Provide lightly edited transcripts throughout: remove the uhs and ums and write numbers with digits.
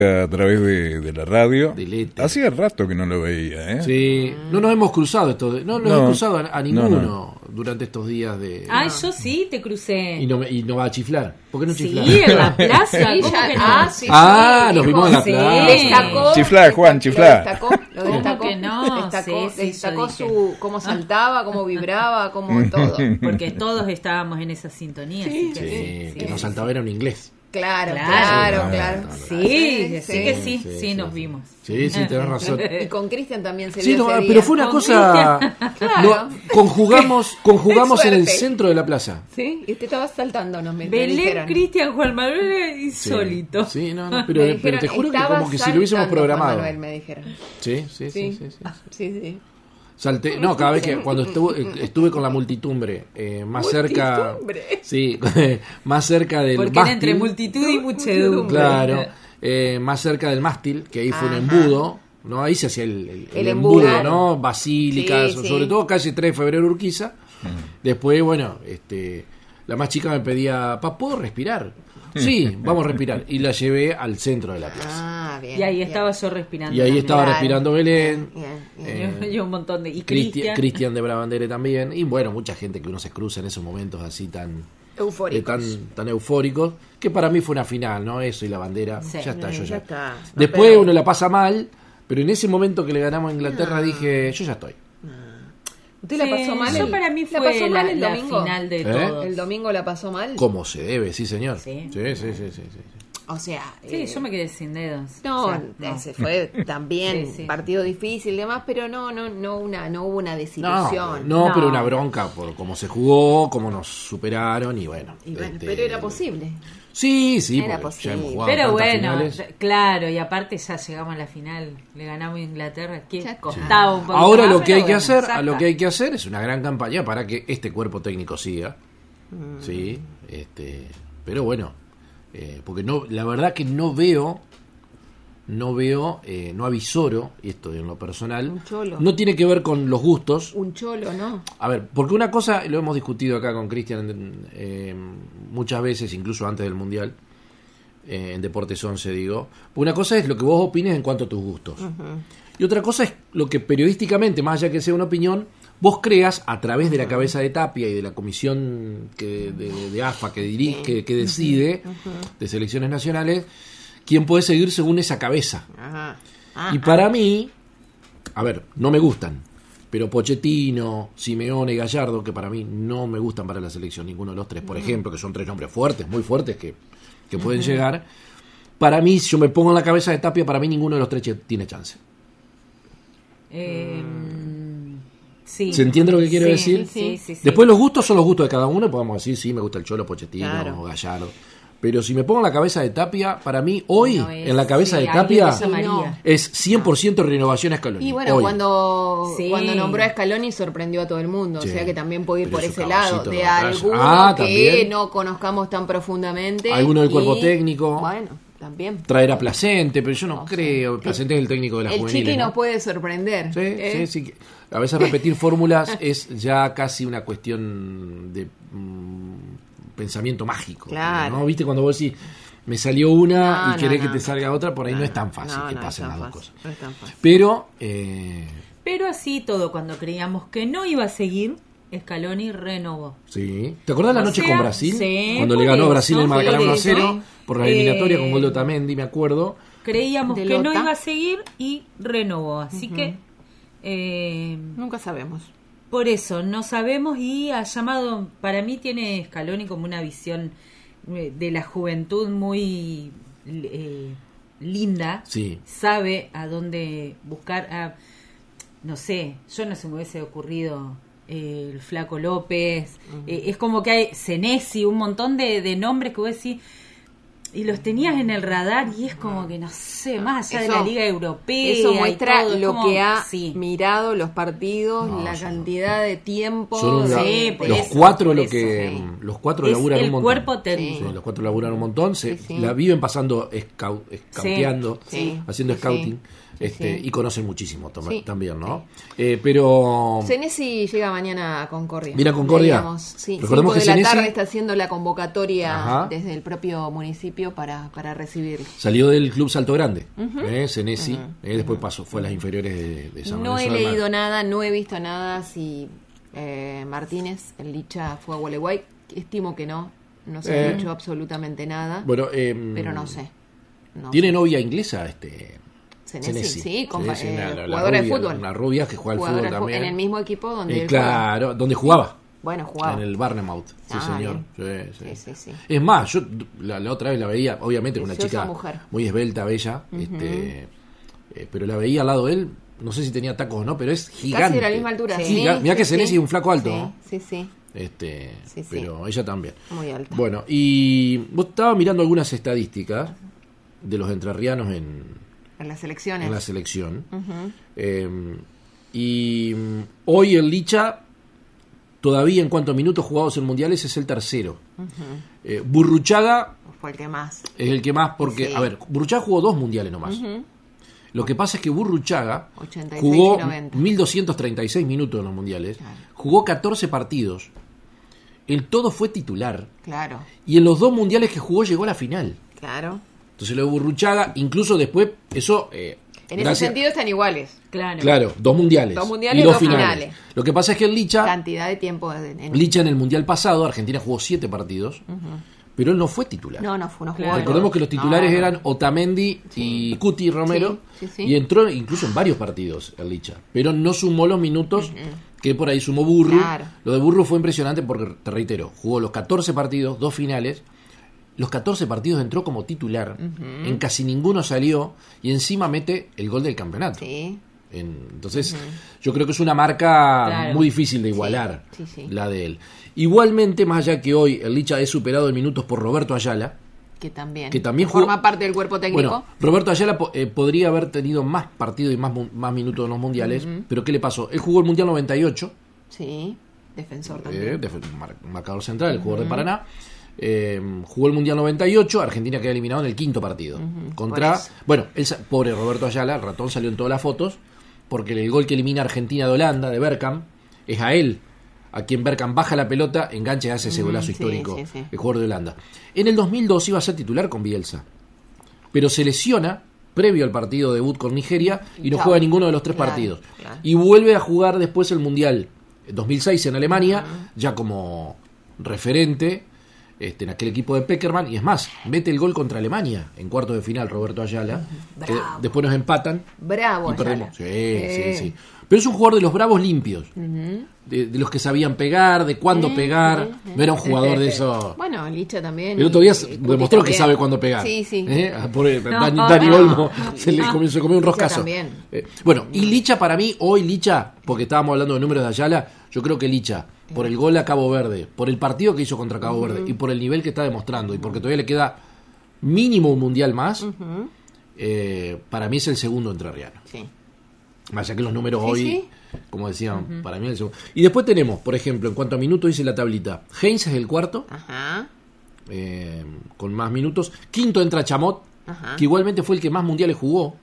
a través de la radio. Delete. Hacía rato que no lo veía, ¿eh? Sí, no nos hemos cruzado no nos he cruzado a ninguno no. durante estos días de... Ay, yo sí te crucé. Y no va a chiflar. ¿Por qué no chiflar? Sí, en la plaza. ¿Cómo que no? Sí, nos vimos en la sí. plaza. Destacó, Chiflá, Juan, chiflá. Lo destacó, ¿Cómo que no? destacó Sí, yo dije. cómo saltaba, cómo vibraba, cómo todo. Porque todos estábamos en esa sintonía. Sí, así Sí, que que nos saltaba era un inglés. Claro. Sí, Sí, que sí, nos vimos. Sí, tenés razón. Y con Cristian también se Sí, vio no, ese día. pero fue una Con cosa... Claro. Conjugamos en el Suerte. centro de la plaza. Sí, y te estabas saltando, me Belén, dijeron. Cristian, Juan Manuel insólito. Sí, no, Me pero dijeron, te juro que "Estaba como que si lo hubiésemos saltando, programado. Juan Manuel", me dijeron. Sí. Sí. Salté, no, cada vez que cuando estuve con la multitumbre más cerca, sí, más cerca del Porque era mástil, entre multitud y muchedumbre. claro, más cerca del mástil, que ahí fue un embudo, no, ahí se hacía el embudo, embudo, ¿no? Basílicas, Sí. sobre todo calle 3 de febrero Urquiza. Después, bueno, la más chica me pedía, ¿puedo respirar? Sí, vamos a respirar. Y la llevé al centro de la plaza. Bien. Y ahí bien. estaba yo respirando. Y ahí también. estaba respirando Belén. Bien. Y un montón de... Y Cristian de Bravandere también. Y bueno, mucha gente que uno se cruza en esos momentos así tan eufóricos. Que para mí fue una final, ¿no? Eso y la bandera. Sí. Ya está, yo Ya ya. está. Después Pero- uno la pasa mal. Pero en ese momento que le ganamos a Inglaterra dije, yo ya estoy. ¿Usted la pasó mal? Yo para mí ¿La fue pasó mal el la domingo? final de ¿Eh? todo. ¿El domingo la pasó mal? Como se debe, sí señor. Sí. Sí. O sea... Sí, yo me quedé sin dedos. No, O sea, no. ese fue también Sí. partido difícil y demás, pero no hubo una desilusión. No, pero una bronca por cómo se jugó, cómo nos superaron y bueno. Y bueno, pero era posible. Sí, Era porque posible. ya hemos jugado Pero tantas bueno, finales. claro, y aparte ya llegamos a la final, le ganamos a Inglaterra, que Ya costaba un poco. Ahora más, lo que pero hay que bueno, hacer, ya a lo está. que hay que hacer es una gran campaña para que este cuerpo técnico siga. Sí, pero bueno, porque no, la verdad que no avisoro, y esto en lo personal, Un cholo. no tiene que ver con los gustos. Un cholo, ¿no? A ver, porque una cosa, lo hemos discutido acá con Cristian muchas veces, incluso antes del Mundial, en Deportes 11 digo, una cosa es lo que vos opines en cuanto a tus gustos. Y otra cosa es lo que periodísticamente, más allá que sea una opinión, vos creas a través de la cabeza de Tapia y de la comisión de AFA que dirige, que decide, de selecciones nacionales, quién puede seguir según esa cabeza. Ajá. Y para mí, a ver, no me gustan, pero Pochettino, Simeone y Gallardo, que para mí no me gustan para la selección, ninguno de los tres, por ejemplo, que son tres nombres fuertes, muy fuertes, que pueden llegar. Para mí, si yo me pongo en la cabeza de Tapia, para mí ninguno de los tres tiene chance. Sí. ¿Se entiende lo que quiero decir? Sí. Después los gustos son los gustos de cada uno, podemos decir, sí, me gusta el Cholo, Pochettino, Claro. Gallardo. Pero si me pongo en la cabeza de Tapia, para mí, hoy, No es- en la cabeza sí, de ahí Tapia, le llamaría. es 100% renovación a Scaloni. Y bueno, Hoy. cuando Sí. nombró a Scaloni sorprendió a todo el mundo. Sí. O sea que también puede ir Pero por su ese lado. caballito De de batalla. alguno que También. no conozcamos tan profundamente. Alguno del y- cuerpo técnico. Bueno, también. Traer a Placente, pero yo no No creo. Placente es el técnico de la El juvenil. chiqui nos puede sorprender. Sí. A veces repetir fórmulas es ya casi una cuestión de pensamiento mágico. Claro. ¿No? ¿Viste? Cuando vos decís, me salió una No, y querés no, que no. te salga otra, por ahí no es tan fácil No, que no pasen es las tan dos fácil, cosas. no es tan fácil. Pero, Pero así todo, cuando creíamos que no iba a seguir, Scaloni renovó. sí. ¿Te acordás la O noche sea, con Brasil? sí, Cuando por le ganó eso, Brasil el Maracaná por 1-0 eso. por la eliminatoria con gol de Otamendi, me acuerdo. Creíamos De que no Lota. iba a seguir y renovó. Así que Nunca sabemos. por eso no sabemos y ha llamado, para mí tiene Scaloni como una visión de la juventud muy linda. Sí. Sabe a dónde buscar, no sé, yo no se me hubiese ocurrido el Flaco López, es como que hay Senesi, un montón de nombres que vos decís y los tenías en el radar y es como que no sé, más allá Eso- de la Liga Europea Eso y muestra todo, es lo como- que ha sí. mirado los partidos, No, la son- cantidad de tiempo. Son Sí, por los eso, cuatro por lo eso, que sí. los cuatro Es laburan el un montón. cuerpo técnico. Sí, los cuatro laburan un montón, Sí, sí. la viven pasando scouteando, Sí. haciendo Sí. scouting. Y conocen muchísimo también, ¿no? Sí. Pero Senesi llega mañana a Concordia. ¿Mira Concordia? Veíamos, sí, Recordemos 5 que de la Senesi tarde está haciendo la convocatoria Ajá. desde el propio municipio para recibirlo. salió del Club Salto Grande, Senesi, después fue a las inferiores de San No he Lorenzo de leído Almagro. nada, no he visto nada. Si Martínez, el Licha, fue a Gualeguay, estimo que no se ha dicho absolutamente nada. Bueno, pero no sé. tiene novia inglesa Senesi, sí, la jugadora de rubia, fútbol. una rubia que juega al Jugadora fútbol de también. en el mismo equipo donde él claro, donde jugaba. Bueno, jugaba. En el Barnemouth, sí señor. Sí. Es más, yo la otra vez la veía, obviamente una Preciosa chica mujer. muy esbelta, bella, pero la veía al lado de él, no sé si tenía tacos o no, pero es gigante. Casi de la misma altura. Sí, mirá que Senesi es un flaco alto, ¿no? Sí. Pero ella también. Muy alta. Bueno, y vos estabas mirando algunas estadísticas de los entrerrianos en las elecciones. la selección. Y hoy el Licha, todavía en cuanto a minutos jugados en mundiales, es el tercero. Burruchaga fue el que más. es el que más, porque, Sí. a ver, Burruchaga jugó 2 mundiales nomás. Lo que pasa es que Burruchaga 86 jugó y 90. 1236 minutos en los mundiales, Claro. jugó 14 partidos, el todo fue titular, Claro. y en los 2 mundiales que jugó llegó a la final. Claro. Entonces lo de Burruchaga, incluso después, eso... En ese sentido están iguales. Claro, 2 mundiales. 2 mundiales y y 2 2 finales. Lo que pasa es que el Licha, Cantidad de tiempo. Licha en el mundial pasado, Argentina jugó 7 partidos, pero él no fue titular. No jugó. Claro. Recordemos que los titulares No. eran Otamendi y Cuti Romero, Sí. y entró incluso en varios partidos el Licha, pero no sumó los minutos que por ahí sumó Burru. Claro. Lo de Burru fue impresionante porque, te reitero, jugó los 14 partidos, 2 finales. Los 14 partidos entró como titular, en casi ninguno salió, y encima mete el gol del campeonato. Sí. Entonces, yo creo que es una marca Claro. muy difícil de igualar, Sí. la de él. Igualmente, más allá que hoy el Licha es superado en minutos por Roberto Ayala, Que también jugó- forma parte del cuerpo técnico. bueno, Roberto Ayala podría haber tenido más partidos y más minutos en los mundiales, pero ¿qué le pasó? Él jugó el Mundial 98, Sí. Defensor también. marcador central, el jugador de Paraná. Jugó el Mundial 98, Argentina queda eliminado en el 5º partido. Contra, por eso. bueno, pobre Roberto Ayala, el ratón salió en todas las fotos, porque el gol que elimina a Argentina de Holanda, de Bergkamp, es a él, a quien Bergkamp baja la pelota, engancha y hace ese golazo sí, histórico, sí. el jugador de Holanda. En el 2002 iba a ser titular con Bielsa, pero se lesiona previo al partido debut con Nigeria y no Chao. juega ninguno de los 3 Claro, partidos. claro. Y vuelve a jugar después el Mundial 2006 en Alemania, ya como referente en aquel equipo de Peckerman, y es más, mete el gol contra Alemania en cuartos de final Roberto Ayala, que Bravo. después nos empatan Bravo. y Ayala. perdemos. Sí. Pero es un jugador de los bravos limpios, de los que sabían pegar, de cuándo pegar, no era un jugador de esos... Bueno, Licha también. El otro día y demostró Cuti que también. sabe cuándo pegar. Sí. Dani Olmo se comió un roscazo. también. Bueno, y Licha para mí, hoy Licha, porque estábamos hablando de números de Ayala, yo creo que Licha, por el gol a Cabo Verde, por el partido que hizo contra Cabo Verde y por el nivel que está demostrando, y porque todavía le queda mínimo un mundial más, para mí es el segundo entrerriano. Sí. Más allá que los números Sí, hoy, sí. como decían, para mí es el segundo. Y después tenemos, por ejemplo, en cuanto a minutos, dice la tablita, Heinz es el cuarto, Ajá. con más minutos. Quinto entra Chamot, Ajá. que igualmente fue el que más mundiales jugó.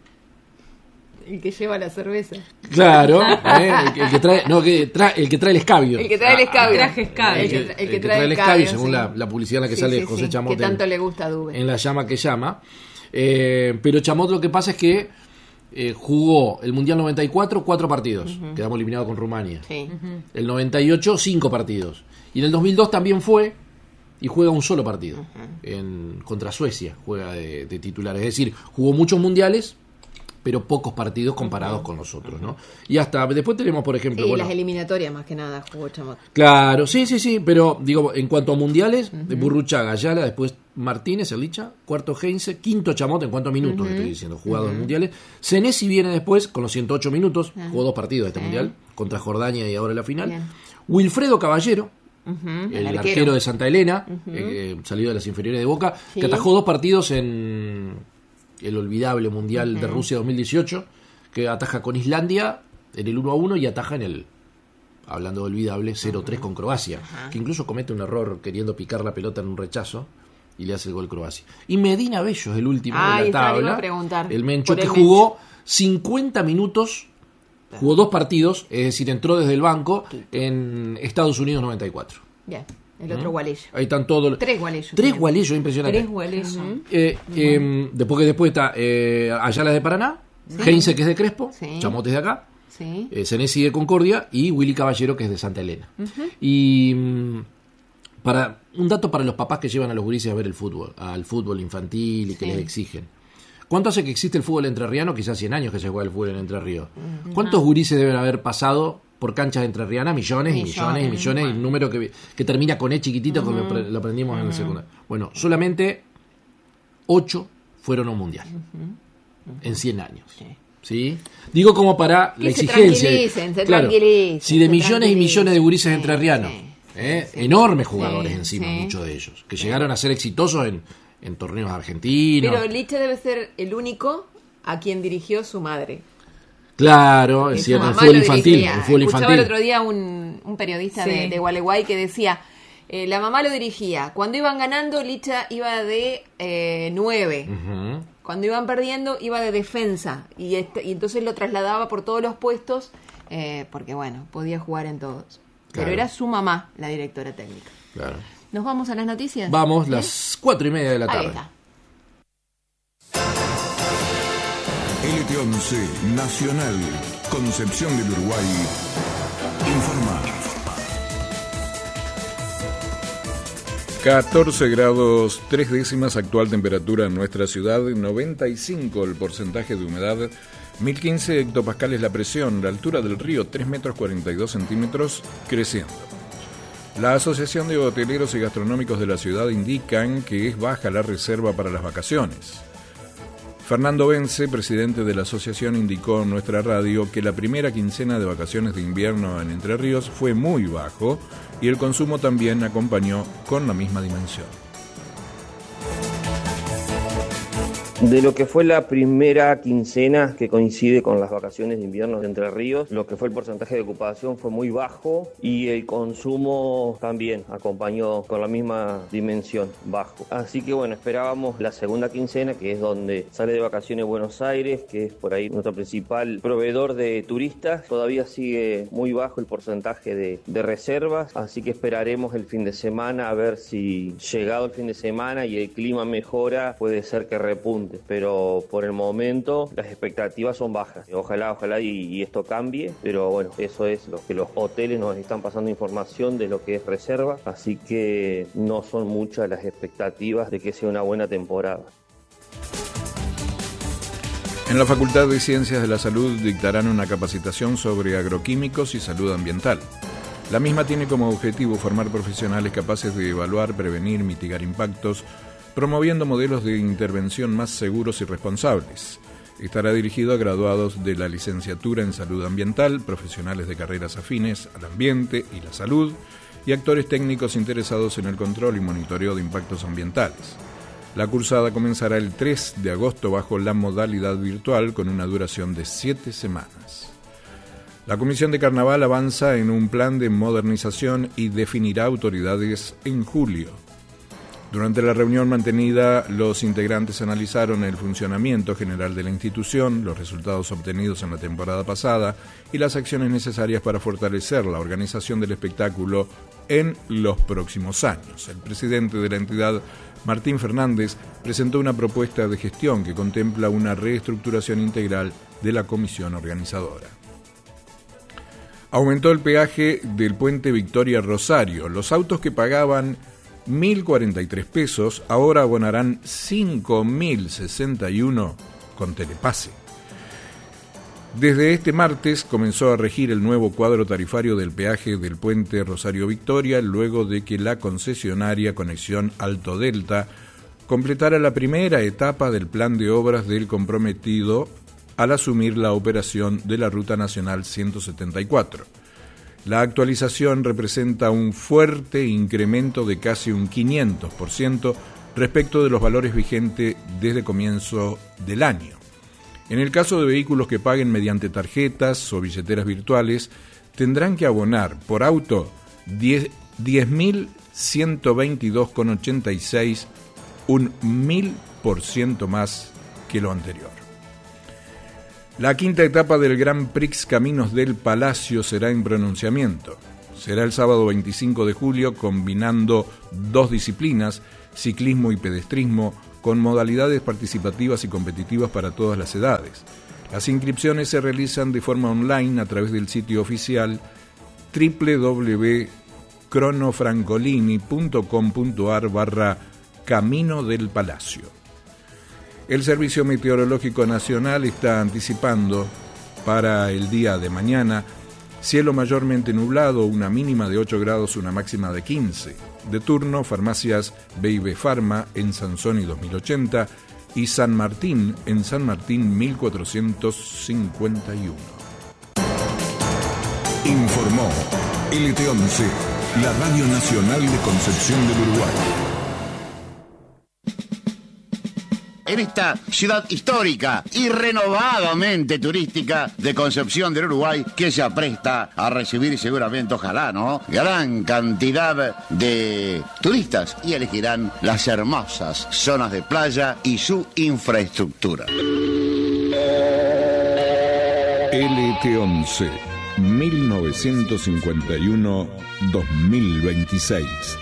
El que lleva la cerveza. Claro, el que trae, no, el que trae el escabio. El que trae el escabio. traje escabio. El que trae el escabio, según sí. la publicidad en la que Sí, sale sí, José sí, Chamot que tanto le gusta a Dube. en La Llama que Llama. Pero Chamot lo que pasa es que jugó el Mundial 94 4 partidos, quedamos eliminados con Rumania. Sí. El 98 5 partidos. Y en el 2002 también fue y juega un solo partido. Contra Suecia juega de titular. Es decir, jugó muchos mundiales, pero pocos partidos comparados con los otros, ¿no? Y hasta después tenemos, por ejemplo... Sí, bueno, las eliminatorias más que nada jugó Chamot. claro, sí, pero digo, en cuanto a mundiales, de Burruchaga, Ayala, después Martínez, el Licha, cuarto Heinze, quinto Chamot en cuanto a minutos, estoy diciendo, jugados en mundiales. Senesi viene después con los 108 minutos, jugó 2 partidos de este mundial, contra Jordania y ahora la final. Bien. Wilfredo Caballero, el arquero. arquero de Santa Elena, salido de las inferiores de Boca, Sí. que atajó 2 partidos en el olvidable Mundial de Rusia 2018, que ataja con Islandia en el 1-1 y ataja en el, hablando de olvidable, 0-3 con Croacia, que incluso comete un error queriendo picar la pelota en un rechazo y le hace el gol Croacia. Y Medina Bello es el último de la Ahí está, le iba tabla, a preguntar el Mencho por que el jugó 50 minutos, jugó 2 partidos, es decir, entró desde el banco en Estados Unidos 94. Bien, el otro Gualello. Ahí están todos. 3 Gualellos. 3 Gualellos, impresionante. 3 Gualellos. Después está Ayala de Paraná, Heinze, que es de Crespo, Chamote es de acá, Senesi de Concordia y Willy Caballero, que es de Santa Elena. Y para un dato para los papás que llevan a los gurises a ver el fútbol, al fútbol infantil y que les exigen. ¿Cuánto hace que existe el fútbol entrerriano? Quizás 100 años que se juega el fútbol en Entre Ríos. ¿Cuántos gurises deben haber pasado por canchas entrerrianas? Millones y millones y millones. Y un número que termina con E chiquitito, como lo aprendimos en el secundario. Bueno, solamente 8 fueron a un mundial en 100 años. ¿Sí? Digo como para la exigencia. Claro, si de millones y millones de gurises entrerrianos, enormes jugadores encima, muchos de ellos, que llegaron a ser exitosos en torneos argentinos. Pero Licha debe ser el único a quien dirigió su madre. Claro, es cierto, el fútbol infantil. Escuchaba el otro día un periodista de Gualeguay que decía, la mamá lo dirigía. Cuando iban ganando, Licha iba de 9. Cuando iban perdiendo, iba de defensa. Y entonces lo trasladaba por todos los puestos, porque bueno, podía jugar en todos. Pero era su mamá la directora técnica. Claro. ¿Nos vamos a las noticias? Vamos, las 4:30 de la tarde. Ahí está. LT11 Nacional, Concepción del Uruguay, informa. 14 grados 3 décimas actual temperatura en nuestra ciudad, 95 el porcentaje de humedad, 1015 hectopascales la presión, la altura del río 3 metros 42 centímetros, creciendo. La Asociación de Hoteleros y Gastronómicos de la ciudad indican que es baja la reserva para las vacaciones. Fernando Bence, presidente de la asociación, indicó en nuestra radio que la primera quincena de vacaciones de invierno en Entre Ríos fue muy bajo y el consumo también acompañó con la misma dimensión. De lo que fue la primera quincena que coincide con las vacaciones de invierno de Entre Ríos, lo que fue el porcentaje de ocupación fue muy bajo y el consumo también acompañó con la misma dimensión, bajo. Así que bueno, esperábamos la segunda quincena, que es donde sale de vacaciones Buenos Aires, que es por ahí nuestro principal proveedor de turistas. Todavía sigue muy bajo el porcentaje de reservas, así que esperaremos el fin de semana a ver si llegado el fin de semana y el clima mejora, puede ser que repunte. Pero por el momento las expectativas son bajas. Ojalá y esto cambie, pero bueno, eso es lo que los hoteles nos están pasando información de lo que es reserva, así que no son muchas las expectativas de que sea una buena temporada. En la Facultad de Ciencias de la Salud dictarán una capacitación sobre agroquímicos y salud ambiental. La misma tiene como objetivo formar profesionales capaces de evaluar, prevenir, mitigar impactos, promoviendo modelos de intervención más seguros y responsables. Estará dirigido a graduados de la licenciatura en salud ambiental, profesionales de carreras afines al ambiente y la salud, y actores técnicos interesados en el control y monitoreo de impactos ambientales. La cursada comenzará el 3 de agosto bajo la modalidad virtual con una duración de 7 semanas. La Comisión de Carnaval avanza en un plan de modernización y definirá autoridades en julio. Durante la reunión mantenida, los integrantes analizaron el funcionamiento general de la institución, los resultados obtenidos en la temporada pasada y las acciones necesarias para fortalecer la organización del espectáculo en los próximos años. El presidente de la entidad, Martín Fernández, presentó una propuesta de gestión que contempla una reestructuración integral de la comisión organizadora. Aumentó el peaje del puente Victoria Rosario. Los autos que pagaban 1.043 pesos, ahora abonarán 5.061 con Telepase. Desde este martes comenzó a regir el nuevo cuadro tarifario del peaje del puente Rosario Victoria, luego de que la concesionaria Conexión Alto Delta completara la primera etapa del plan de obras del comprometido al asumir la operación de la Ruta Nacional 174. La actualización representa un fuerte incremento de casi un 500% respecto de los valores vigentes desde comienzo del año. En el caso de vehículos que paguen mediante tarjetas o billeteras virtuales, tendrán que abonar por auto 10.122,86, un 1.000% más que lo anterior. La quinta etapa del Gran Prix Caminos del Palacio será en pronunciamiento. Será el sábado 25 de julio, combinando dos disciplinas, ciclismo y pedestrismo, con modalidades participativas y competitivas para todas las edades. Las inscripciones se realizan de forma online a través del sitio oficial www.cronofrancolini.com.ar/Camino del Palacio. El Servicio Meteorológico Nacional está anticipando para el día de mañana cielo mayormente nublado, una mínima de 8 grados, una máxima de 15. De turno, farmacias B&B Pharma en Sansón y 2080 y San Martín en San Martín 1451. Informó LT11, la Radio Nacional de Concepción del Uruguay. En esta ciudad histórica y renovadamente turística de Concepción del Uruguay, que se apresta a recibir seguramente, ojalá, ¿no?, gran cantidad de turistas y elegirán las hermosas zonas de playa y su infraestructura. LT11, 1951-2026.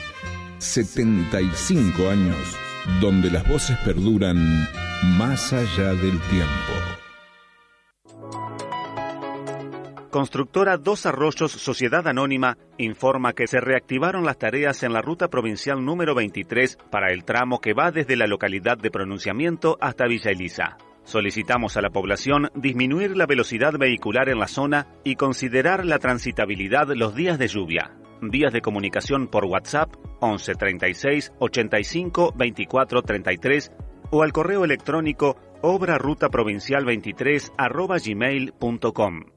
75 años donde las voces perduran más allá del tiempo. Constructora Dos Arroyos Sociedad Anónima informa que se reactivaron las tareas en la ruta provincial número 23 para el tramo que va desde la localidad de Pronunciamiento hasta Villa Elisa. Solicitamos a la población disminuir la velocidad vehicular en la zona y considerar la transitabilidad los días de lluvia. Vías de comunicación por WhatsApp 11 36 85 24 33 o al correo electrónico obrarutaprovincial23@gmail.com.